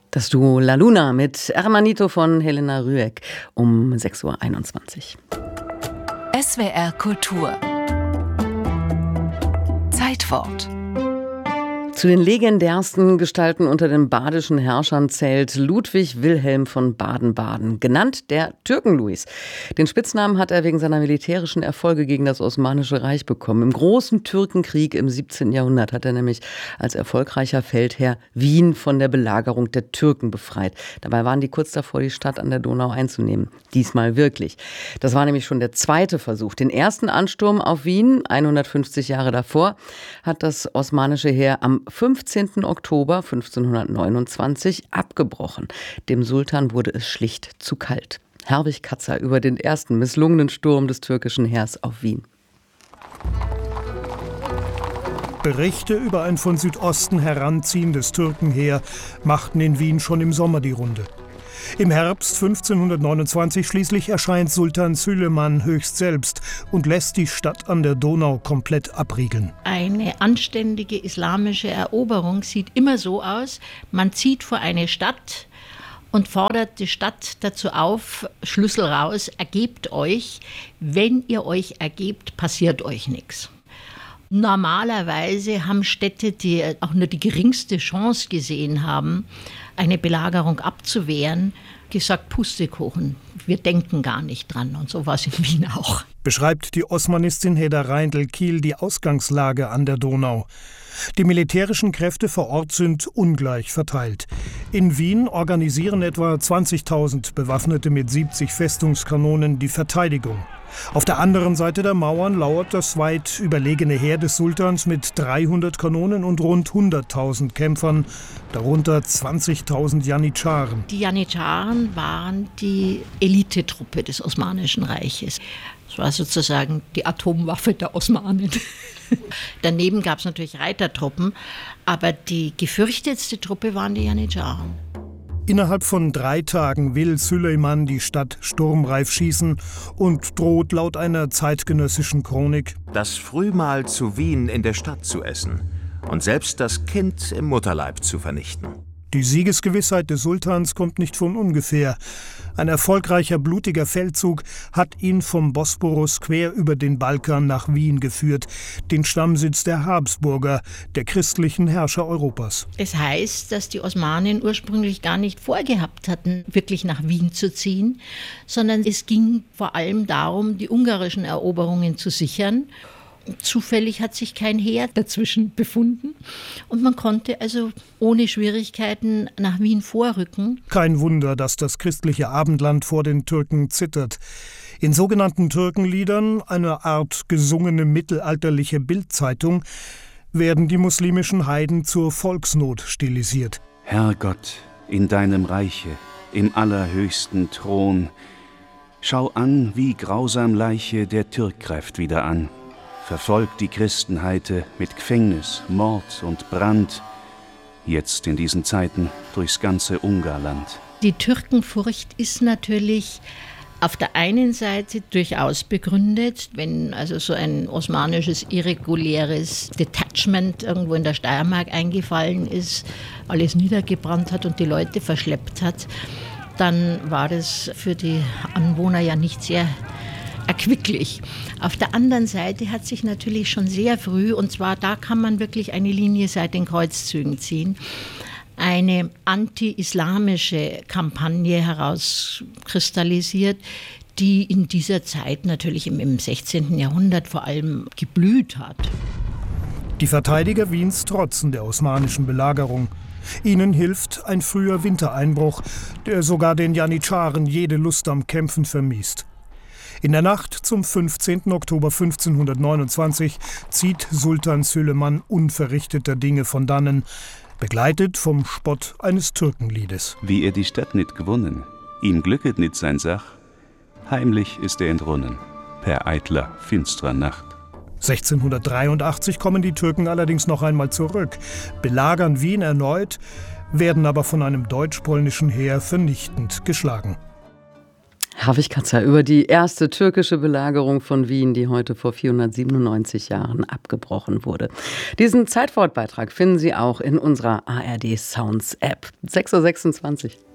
Das Duo La Luna mit Hermanito von Helena Rüegg um 6:21 Uhr. SWR Kultur. Zeitwort. Zu den legendärsten Gestalten unter den badischen Herrschern zählt Ludwig Wilhelm von Baden-Baden, genannt der Türken-Luis. Den Spitznamen hat er wegen seiner militärischen Erfolge gegen das Osmanische Reich bekommen. Im großen Türkenkrieg im 17. Jahrhundert hat er nämlich als erfolgreicher Feldherr Wien von der Belagerung der Türken befreit. Dabei waren die kurz davor, die Stadt an der Donau einzunehmen. Diesmal wirklich. Das war nämlich schon der zweite Versuch. Den ersten Ansturm auf Wien, 150 Jahre davor, hat das osmanische Heer am 15. Oktober 1529 abgebrochen. Dem Sultan wurde es schlicht zu kalt. Herwig Katzer über den ersten misslungenen Sturm des türkischen Heers auf Wien. Berichte über ein von Südosten heranziehendes Türkenheer machten in Wien schon im Sommer die Runde. Im Herbst 1529 schließlich erscheint Sultan Süleyman höchst selbst und lässt die Stadt an der Donau komplett abriegeln. Eine anständige islamische Eroberung sieht immer so aus, man zieht vor eine Stadt und fordert die Stadt dazu auf, Schlüssel raus, ergebt euch. Wenn ihr euch ergebt, passiert euch nichts. Normalerweise haben Städte, die auch nur die geringste Chance gesehen haben, eine Belagerung abzuwehren, gesagt, Pustekuchen, wir denken gar nicht dran. Und so war es in Wien auch. Beschreibt die Osmanistin Heda Reindl-Kiel die Ausgangslage an der Donau. Die militärischen Kräfte vor Ort sind ungleich verteilt. In Wien organisieren etwa 20.000 Bewaffnete mit 70 Festungskanonen die Verteidigung. Auf der anderen Seite der Mauern lauert das weit überlegene Heer des Sultans mit 300 Kanonen und rund 100.000 Kämpfern, darunter 20.000 Janitscharen. Die Janitscharen waren die Elitetruppe des Osmanischen Reiches. Das war sozusagen die Atomwaffe der Osmanen. Daneben gab es natürlich Reitertruppen, aber die gefürchtetste Truppe waren die Janitscharen. Innerhalb von 3 Tagen will Süleyman die Stadt sturmreif schießen und droht laut einer zeitgenössischen Chronik, das Frühmahl zu Wien in der Stadt zu essen und selbst das Kind im Mutterleib zu vernichten. Die Siegesgewissheit des Sultans kommt nicht von ungefähr. Ein erfolgreicher, blutiger Feldzug hat ihn vom Bosporus quer über den Balkan nach Wien geführt, den Stammsitz der Habsburger, der christlichen Herrscher Europas. Es heißt, dass die Osmanen ursprünglich gar nicht vorgehabt hatten, wirklich nach Wien zu ziehen, sondern es ging vor allem darum, die ungarischen Eroberungen zu sichern. Zufällig hat sich kein Heer dazwischen befunden und man konnte also ohne Schwierigkeiten nach Wien vorrücken. Kein Wunder, dass das christliche Abendland vor den Türken zittert. In sogenannten Türkenliedern, eine Art gesungene mittelalterliche Bildzeitung, werden die muslimischen Heiden zur Volksnot stilisiert. Herrgott, in deinem Reiche, im allerhöchsten Thron, schau an, wie grausam Leiche der Türk greift wieder an. Verfolgt die Christenheite mit Gefängnis, Mord und Brand, jetzt in diesen Zeiten durchs ganze Ungarland. Die Türkenfurcht ist natürlich auf der einen Seite durchaus begründet, wenn also so ein osmanisches irreguläres Detachment irgendwo in der Steiermark eingefallen ist, alles niedergebrannt hat und die Leute verschleppt hat, dann war das für die Anwohner ja nicht sehr erquicklich. Auf der anderen Seite hat sich natürlich schon sehr früh, und zwar da kann man wirklich eine Linie seit den Kreuzzügen ziehen, eine anti-islamische Kampagne herauskristallisiert, die in dieser Zeit natürlich im 16. Jahrhundert vor allem geblüht hat. Die Verteidiger Wiens trotzen der osmanischen Belagerung. Ihnen hilft ein früher Wintereinbruch, der sogar den Janitscharen jede Lust am Kämpfen vermiest. In der Nacht zum 15. Oktober 1529 zieht Sultan Süleyman unverrichteter Dinge von dannen, begleitet vom Spott eines Türkenliedes. Wie er die Stadt nicht gewonnen, ihm glücket nicht sein Sach, heimlich ist er entrunnen, per eitler, finstrer Nacht. 1683 kommen die Türken allerdings noch einmal zurück, belagern Wien erneut, werden aber von einem deutsch-polnischen Heer vernichtend geschlagen. Hafig Katzer über die erste türkische Belagerung von Wien, die heute vor 497 Jahren abgebrochen wurde. Diesen Zeitwortbeitrag finden Sie auch in unserer ARD Sounds App. 6:26 Uhr.